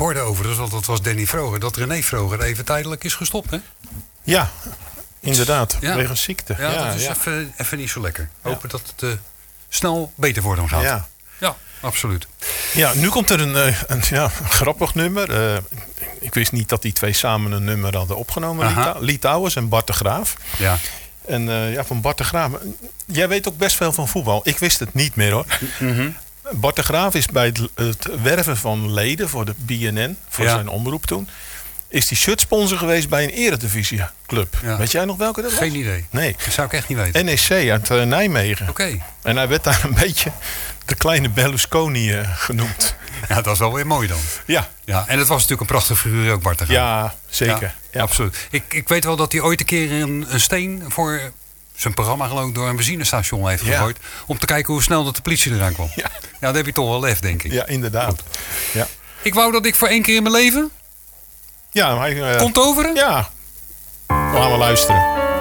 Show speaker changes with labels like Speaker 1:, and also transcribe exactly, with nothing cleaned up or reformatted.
Speaker 1: hoorde overigens, want dat was Danny Vroger, dat René Vroger even tijdelijk is gestopt, hè?
Speaker 2: Ja, inderdaad.
Speaker 1: Ja.
Speaker 2: Wegens ziekte.
Speaker 1: Ja,
Speaker 2: Ja,
Speaker 1: dat is
Speaker 2: ja.
Speaker 1: Even, even niet zo lekker.
Speaker 2: Ja.
Speaker 1: Hopen dat het uh, snel beter voor hem gaat.
Speaker 2: Ja.
Speaker 1: Ja, absoluut.
Speaker 2: Ja, nu komt er een, uh, een, ja, een grappig nummer. Uh, ik wist niet dat die twee samen een nummer hadden opgenomen. Lita, Litouwers en Bart de Graaf.
Speaker 1: Ja.
Speaker 2: En uh, ja, van Bart de Graaf. Jij weet ook best veel van voetbal. Ik wist het niet meer hoor.
Speaker 1: Mm-hmm.
Speaker 2: Bart de Graaf is bij het, het werven van leden voor de B N N, voor ja. zijn omroep toen, is die shirtsponsor geweest bij een eredivisieclub. Ja. Weet jij nog welke dat was?
Speaker 1: Geen idee.
Speaker 2: Nee.
Speaker 1: Dat zou ik echt niet weten.
Speaker 2: N E C uit uh, Nijmegen.
Speaker 1: Oké. Okay.
Speaker 2: En hij werd daar een beetje de kleine Berlusconi uh, genoemd.
Speaker 1: Ja, dat is wel weer mooi dan.
Speaker 2: Ja.
Speaker 1: Ja. En het was natuurlijk een prachtig figuur ook, Bart de Graaf.
Speaker 2: Ja, zeker. Ja,
Speaker 1: ja. Absoluut. Ik, ik weet wel dat hij ooit een keer een, een steen voor zijn programma geloof ik door een benzinestation heeft gegooid. Ja. Om te kijken hoe snel dat de politie eraan kwam. Ja. Ja, dat heb je toch wel lef, denk ik.
Speaker 2: Ja, inderdaad. Ja.
Speaker 1: Ik wou dat ik voor één keer in mijn leven...
Speaker 2: Ja, maar... Uh,
Speaker 1: Komt over?
Speaker 2: Ja. Laten we luisteren.